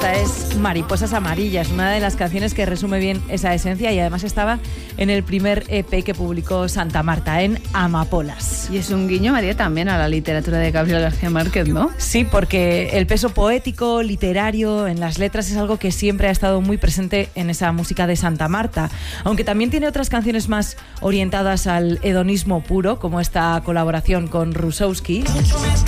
Esta es Mariposas Amarillas, una de las canciones que resume bien esa esencia y además estaba en el primer EP que publicó Santa Marta, en Amapolas. Y es un guiño, María, también a la literatura de Gabriel García Márquez, ¿no? Sí, porque el peso poético, literario en las letras es algo que siempre ha estado muy presente en esa música de Santa Marta, aunque también tiene otras canciones más orientadas al hedonismo puro, como esta colaboración con Rusowski.